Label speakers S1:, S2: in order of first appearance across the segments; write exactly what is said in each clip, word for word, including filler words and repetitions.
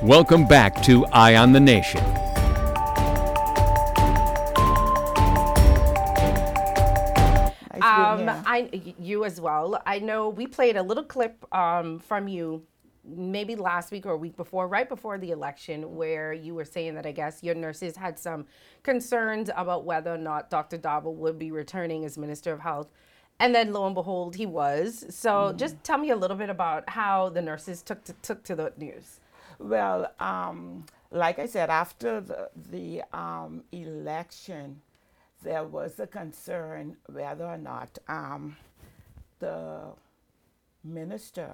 S1: Welcome back to Eye on the Nation.
S2: Um, I, you as well. I know we played a little clip um, from you maybe last week or a week before, right before the election, where you were saying that I guess your nurses had some concerns about whether or not Doctor Dava would be returning as Minister of Health. And then lo and behold, he was. So mm. just tell me a little bit about how the nurses took to, took to the news.
S3: Well, um, like I said, after the, the um, election, there was a concern whether or not um, the minister,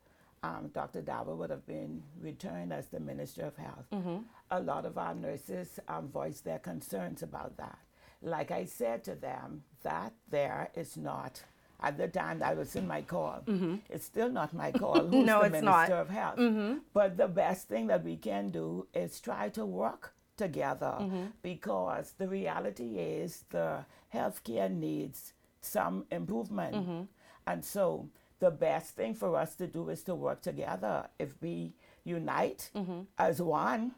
S3: um, Doctor Dava, would have been returned as the Minister of Health. Mm-hmm. A lot of our nurses um, voiced their concerns about that. Like I said to them, that there is not, at the time I was in my call, mm-hmm. it's still not my call, who's
S2: no,
S3: the
S2: it's
S3: Minister
S2: not.
S3: of Health.
S2: Mm-hmm.
S3: But the best thing that we can do is try to work together, mm-hmm. because the reality is the healthcare needs some improvement. Mm-hmm. And so the best thing for us to do is to work together. If we unite mm-hmm. as one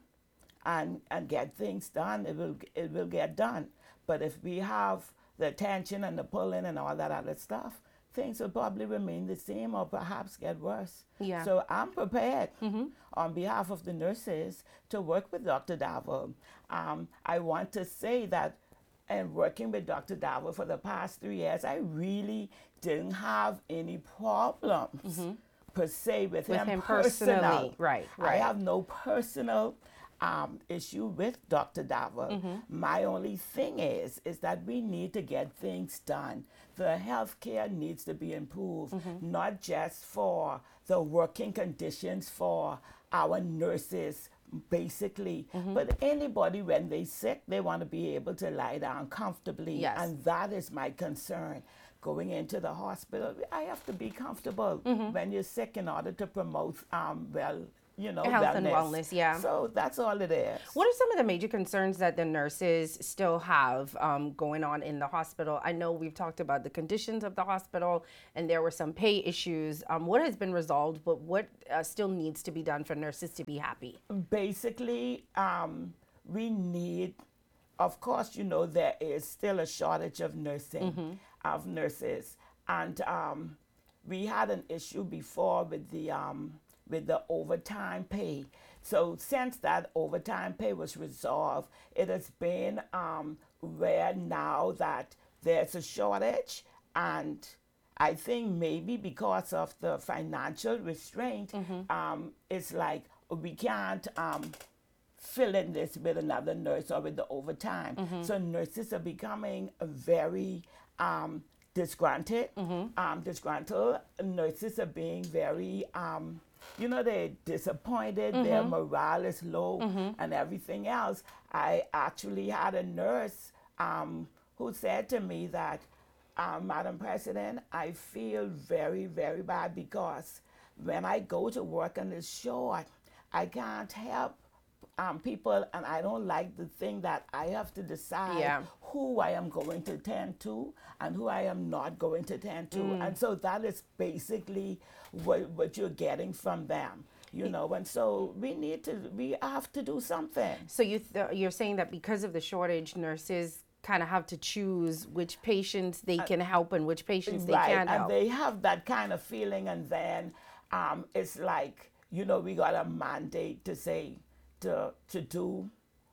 S3: and and get things done, it will it will get done. But if we have the tension and the pulling and all that other stuff, things will probably remain the same or perhaps get worse.
S2: Yeah.
S3: So I'm prepared mm-hmm. on behalf of the nurses to work with Doctor Dava. Um, I want to say that in working with Doctor Dava for the past three years, I really didn't have any problems mm-hmm. per se with,
S2: with
S3: him,
S2: him
S3: personally.
S2: personally. Right, right.
S3: I have no personal Um, issue with Doctor Dava. Mm-hmm. My only thing is, is that we need to get things done. The healthcare needs to be improved, mm-hmm. not just for the working conditions for our nurses, basically, mm-hmm. but anybody when they sick, they want to be able to lie down comfortably.
S2: Yes.
S3: And that is my concern. Going into the hospital, I have to be comfortable mm-hmm. when you're sick in order to promote, um, well, you know,
S2: health
S3: wellness.
S2: and wellness, yeah.
S3: So that's all it is.
S2: What are some of the major concerns that the nurses still have um, going on in the hospital? I know we've talked about the conditions of the hospital, and there were some pay issues. Um, what has been resolved, but what uh, still needs to be done for nurses to be happy?
S3: Basically, um, we need, of course, you know, there is still a shortage of nursing, mm-hmm. of nurses. And um, we had an issue before with the... Um, with the overtime pay. So since that overtime pay was resolved, it has been um, where now that there's a shortage, and I think maybe because of the financial restraint, mm-hmm. um, it's like we can't um, fill in this with another nurse or with the overtime. Mm-hmm. So nurses are becoming very um, disgruntled. Mm-hmm. Um, disgruntled. Nurses are being very... Um, You know, they're disappointed, mm-hmm. their morale is low, mm-hmm. and everything else. I actually had a nurse um, who said to me that, um, Madam President, I feel very, very bad because when I go to work and it's short, I can't help um, people, and I don't like the thing that I have to decide
S2: yeah.
S3: who I am going to tend to and who I am not going to tend to. Mm. And so that is basically what, what you're getting from them, you know. And so we need to, we have to do something.
S2: So you th- you're saying that because of the shortage, nurses kind of have to choose which patients they uh, can help and which patients they
S3: right.
S2: can't help.
S3: And they have that kind of feeling, and then um, it's like, you know, we got a mandate to say, to to do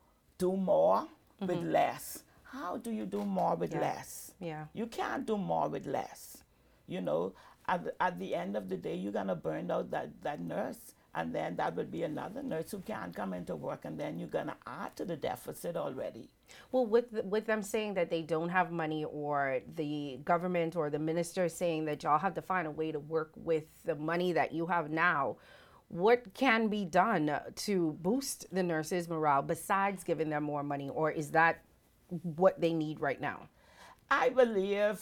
S3: do more mm-hmm. with less. How do you do more with
S2: yeah.
S3: less?
S2: Yeah.
S3: You can't do more with less. You know, at the, at the end of the day, you're gonna burn out that, that nurse, and then that would be another nurse who can't come into work, and then you're gonna add to the deficit already.
S2: Well, with with them saying that they don't have money, or the government or the minister saying that y'all have to find a way to work with the money that you have now, what can be done to boost the nurses' morale besides giving them more money, or is that what they need right now?
S3: I believe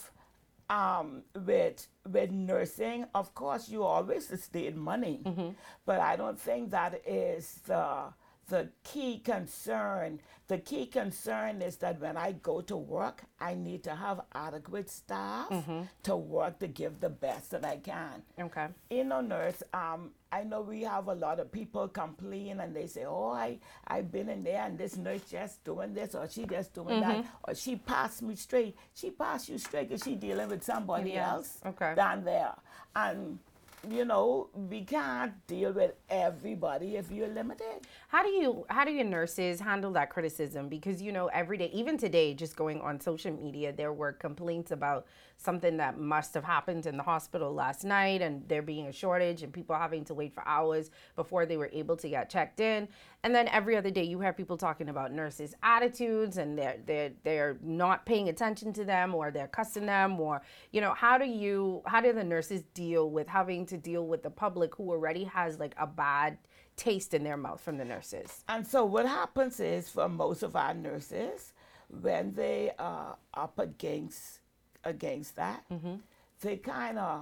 S3: um, with with nursing, of course, you always sustain money, mm-hmm. but I don't think that is the the key concern, the key concern is that when I go to work, I need to have adequate staff to work to give the best that I can.
S2: Okay.
S3: You know, nurse, um, I know we have a lot of people complain and they say, oh, I, I've been in there and this nurse just doing this or she just doing that or she passed me straight. She passed you straight because she dealing with somebody
S2: Yeah.
S3: else
S2: Okay.
S3: down there. And, you know, we can't deal with everybody if you're limited.
S2: How do you how do your nurses handle that criticism? Because you know every day, even today, just going on social media, there were complaints about something that must have happened in the hospital last night, and there being a shortage and people having to wait for hours before they were able to get checked in. And then every other day, you hear people talking about nurses' attitudes and they're they're they're not paying attention to them or they're cussing them, or you know how do you how do the nurses deal with having to deal with the public who already has like a bad taste in their mouth from the nurses?
S3: And so what happens is for most of our nurses, when they are up against against that, they kind of,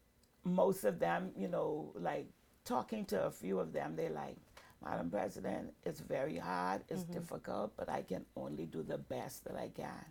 S3: most of them, you know, like talking to a few of them, they like, Madam President, it's very hard, it's difficult, but I can only do the best that I can.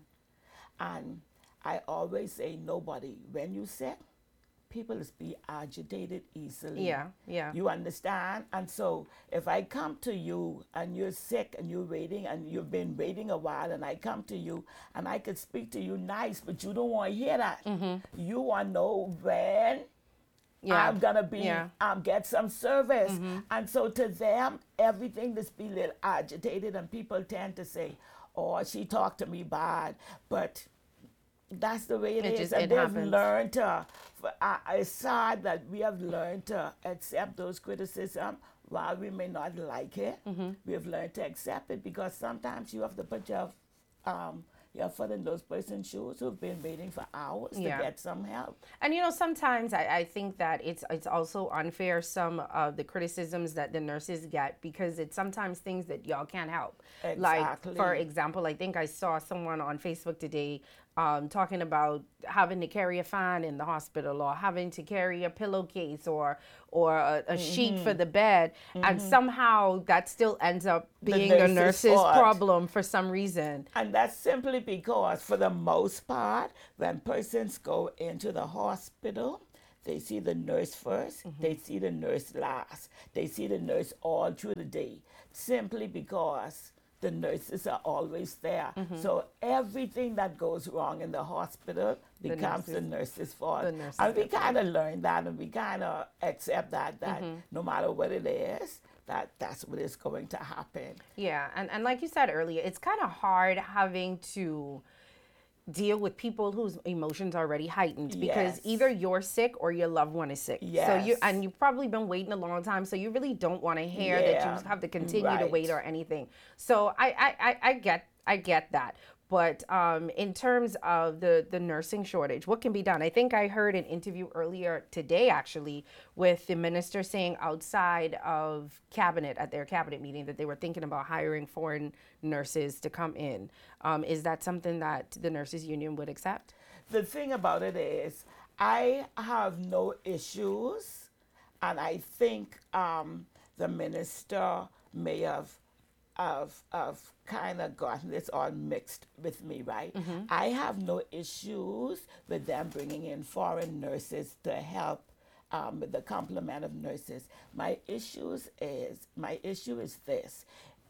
S3: And I always say, nobody, when you sick, people is be agitated easily.
S2: Yeah, yeah.
S3: You understand? And so if I come to you and you're sick and you're waiting and you've been waiting a while and I come to you and I could speak to you nice, but you don't want to hear that. You want to know when
S2: Yeah.
S3: I'm going to be,
S2: Yeah.
S3: um, get some service. And so to them, everything just be a little agitated and people tend to say, oh, she talked to me bad. But that's the way it,
S2: It
S3: is.
S2: just-
S3: and
S2: it
S3: they've
S2: happens.
S3: learned to, uh, it's sad that we have learned to accept those criticism while we may not like it.
S2: Mm-hmm.
S3: We have learned to accept it because sometimes you have to put your, um, your foot in those person's shoes who've been waiting for hours
S2: Yeah.
S3: to get some help.
S2: And you know, sometimes I, I think that it's it's also unfair, some of the criticisms that the nurses get, because it's sometimes things that y'all can't help.
S3: Exactly.
S2: Like, for example, I think I saw someone on Facebook today um, talking about having to carry a fan in the hospital or having to carry a pillowcase or or a, a sheet for the bed. And somehow that still ends up being the,
S3: nurse's
S2: nurse's
S3: fault.
S2: problem for some reason.
S3: And that's simply because, for the most part, when persons go into the hospital, they see the nurse first, they see the nurse last. They see the nurse all through the day, simply because the nurses are always there. So everything that goes wrong in the hospital becomes the
S2: nurses-
S3: nurse's fault.
S2: the nurses
S3: and we
S2: get blamed.
S3: kind of learn that, and we kind of accept that, that no matter what it is, that that's what is going to happen.
S2: Yeah, and, and like you said earlier, it's kind of hard having to deal with people whose emotions are already heightened, because
S3: Yes.
S2: either you're sick or your loved one is sick. So you
S3: Yes.
S2: and you've probably been waiting a long time, so you really don't want to hear that
S3: Yeah,
S2: you have to continue to
S3: right.
S2: wait or anything. So I I, I, I get I get that. But um, in terms of the, the nursing shortage, what can be done? I think I heard an interview earlier today, actually, with the minister saying outside of cabinet, at their cabinet meeting, that they were thinking about hiring foreign nurses to come in. Um, is that something that the nurses union would accept?
S3: The thing about it is, I have no issues, and I think um, the minister may have, have, have kind of gotten this all mixed with me, right? I have no issues with them bringing in foreign nurses to help um, with the complement of nurses. My issues is, my issue is this: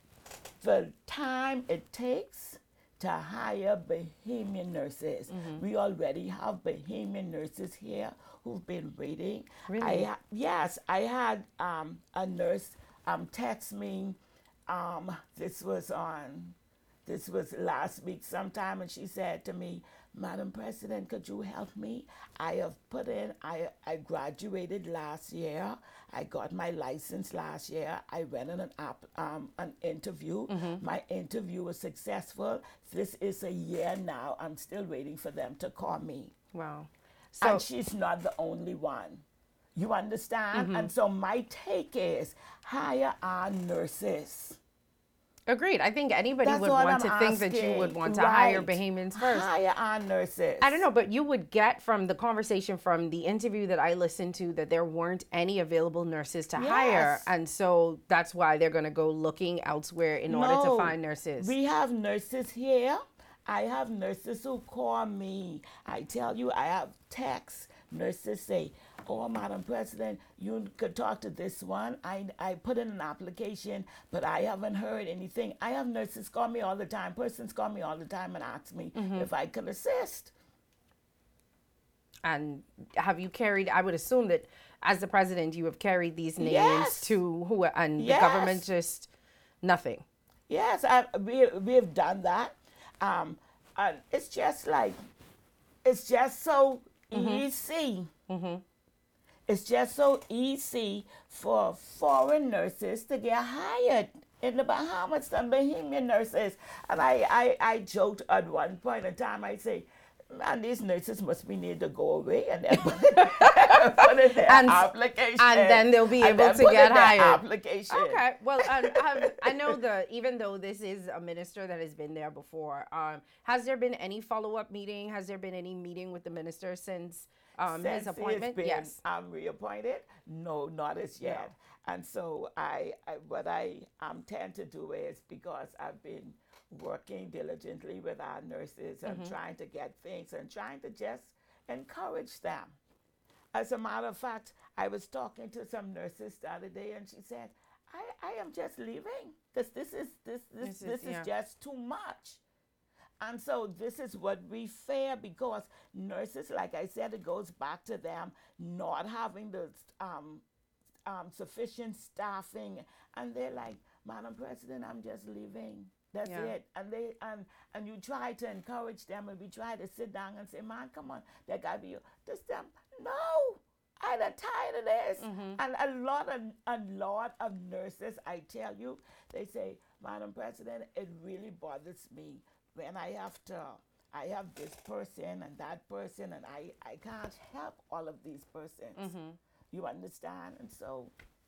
S3: the time it takes to hire Bahamian nurses. We already have Bahamian nurses here who've been waiting.
S2: Really?
S3: I ha- yes, I had um, a nurse um, text me. Um, this was on, this was last week sometime, and she said to me, Madam President, could you help me? I have put in, I, I graduated last year. I got my license last year. I went on an, app, um, an interview. My interview was successful. This is a year now. I'm still waiting for them to call me.
S2: Wow. So
S3: And she's not the only one. You understand? And so my take is hire our nurses.
S2: Agreed. I think anybody
S3: That's
S2: would
S3: what
S2: want
S3: I'm
S2: to think that you would
S3: asking.
S2: want to hire
S3: Right.
S2: Bahamians first.
S3: Hire our nurses.
S2: I don't know, but you would get from the conversation from the interview that I listened to that there weren't any available nurses to hire.
S3: Yes.
S2: And so that's why they're going to go looking elsewhere in order to
S3: No,
S2: find nurses.
S3: We have nurses here. I have nurses who call me. I tell you, I have texts. Nurses say, "Oh, Madam President, you could talk to this one. I, I put in an application, but I haven't heard anything." I have nurses call me all the time. Persons call me all the time and ask me
S2: Mm-hmm.
S3: if I could assist.
S2: And have you carried, I would assume that as the president, you have carried these names
S3: Yes.
S2: to who, and
S3: Yes.
S2: the government just nothing.
S3: Yes, I, we, we've done that. Um, and it's just like, it's just so easy. It's just so easy for foreign nurses to get hired in the Bahamas and Bahamian nurses. And I, I, I joked at one point in time, I say, "Man, these nurses must be need to go away and then put it, put in their
S2: And-
S3: application.
S2: and then they'll be
S3: And
S2: able
S3: then
S2: to
S3: put
S2: get
S3: in their
S2: hired."
S3: application.
S2: Okay. Well, um, um, I know the even though this is a minister that has been there before, um, has there been any follow up meeting? Has there been any meeting with the minister since um, his
S3: Since
S2: appointment?
S3: He's been,
S2: Yes.
S3: um, reappointed? No, not as yet. And so I, I what I um, tend to do is, because I've been working diligently with our nurses and trying to get things and trying to just encourage them. As a matter of fact, I was talking to some nurses the other day, and she said, I, I am just leaving because this is this this
S2: This is-
S3: this is
S2: yeah.
S3: just too much. And so this is what we fear, because nurses, like I said, it goes back to them not having the um, um, sufficient staffing, and they're like, "Madam President, I'm just leaving. That's
S2: Yeah.
S3: it." And they and and you try to encourage them, and we try to sit down and say, "Man, come on, there gotta be this them." No, I'm tired of this. And a lot of a lot of nurses, I tell you, they say, "Madam President, it really bothers me when I have to. I have this person and that person, and I I can't help all of these persons." You understand? And so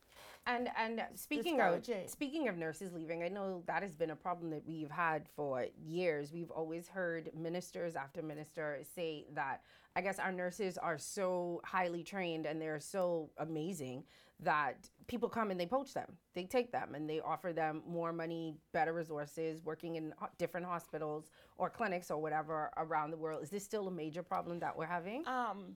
S2: And and speaking of
S3: discouraging.
S2: speaking of nurses leaving, I know that has been a problem that we've had for years. We've always heard ministers after minister say that I guess our nurses are so highly trained and they're so amazing that people come and they poach them. They take them and they offer them more money, better resources, working in ho- different hospitals or clinics or whatever around the world. Is this still a major problem that we're having?
S3: um,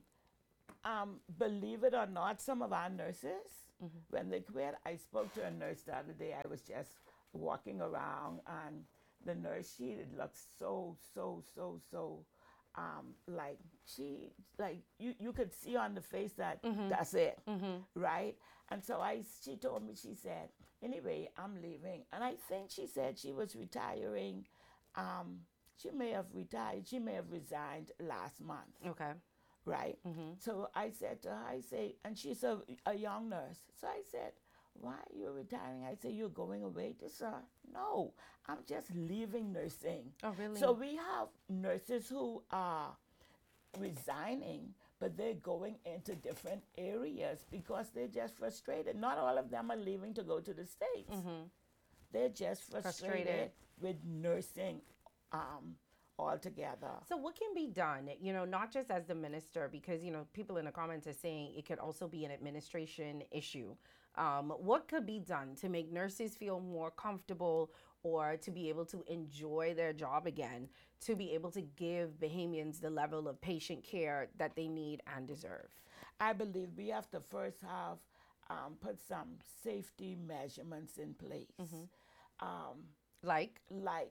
S3: um, believe it or not, some of our nurses, when they quit, I spoke to a nurse the other day. I was just walking around, and the nurse, she looked so, so, so, so, um, like she, like you, you could see on the face that that's it, right? And so I, she told me, she said, "Anyway, I'm leaving," and I think she said she was retiring. Um, she may have retired. She may have resigned last month.
S2: Okay.
S3: Right. So I said to her, I say, and she's a, a young nurse. So I said, "Why are you retiring?" I say, "You're going away to sir." "No, I'm just leaving nursing."
S2: Oh, really?
S3: So we have nurses who are resigning, but they're going into different areas because they're just frustrated. Not all of them are leaving to go to the States. They're just frustrated,
S2: Frustrated.
S3: with nursing um, altogether.
S2: So what can be done, you know, not just as the minister, because, you know, people in the comments are saying it could also be an administration issue. Um, what could be done to make nurses feel more comfortable or to be able to enjoy their job again, to be able to give Bahamians the level of patient care that they need and deserve?
S3: I believe we have to first have um, put some safety measurements in place. Um,
S2: Like,
S3: like,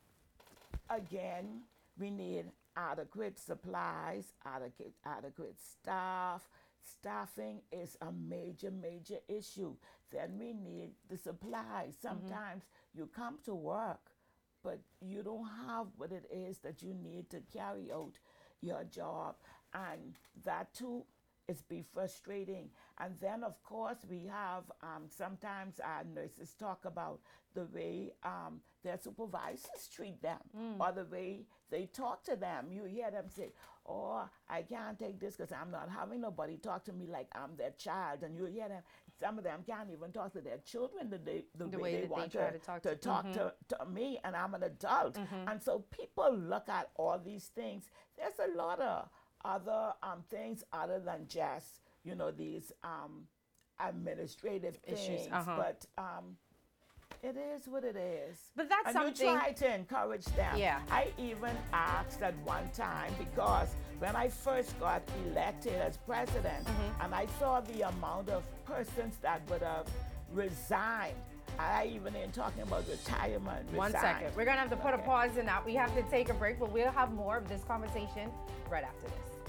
S3: again, we need adequate supplies, adequate, adequate staff. Staffing is a major, major issue. Then we need the supplies. Sometimes you come to work, but you don't have what it is that you need to carry out your job. And that too is be frustrating. And then, of course, we have um, sometimes our nurses talk about the way um, their supervisors treat them or the way they talk to them. You hear them say, "Oh, I can't take this because I'm not having nobody talk to me like I'm their child." And you hear them some of them can't even talk to their children the, day, the,
S2: The
S3: way,
S2: way
S3: they
S2: that they
S3: want
S2: try
S3: to,
S2: to talk
S3: to,
S2: to-
S3: talk to, to me, and I'm an adult. And so people look at all these things. There's a lot of other um, things other than just, you know, these um, administrative
S2: Issues,
S3: things.
S2: uh-huh.
S3: But um, it is what it is.
S2: But that's
S3: and
S2: something-
S3: you try to encourage them.
S2: Yeah.
S3: I even asked at one time, because when I first got elected as president,
S2: Mm-hmm.
S3: and I saw the amount of persons that would have resigned, I even ain't talking about retirement.
S2: One
S3: resigned.
S2: second. We're going to have to put a
S3: Okay.
S2: pause in that. We have to take a break, but we'll have more of this conversation right after this.